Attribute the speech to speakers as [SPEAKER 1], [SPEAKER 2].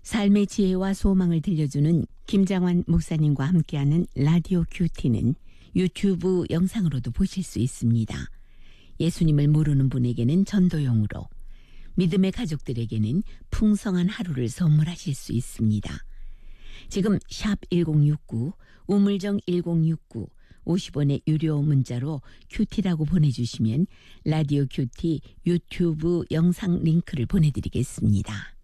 [SPEAKER 1] 삶의 지혜와 소망을 들려주는 김장환 목사님과 함께하는 라디오 큐티는 유튜브 영상으로도 보실 수 있습니다. 예수님을 모르는 분에게는 전도용으로, 믿음의 가족들에게는 풍성한 하루를 선물하실 수 있습니다. 지금 샵 1069, 우물정 1069, 50원의 유료 문자로 큐티라고 보내주시면 라디오 큐티 유튜브 영상 링크를 보내드리겠습니다.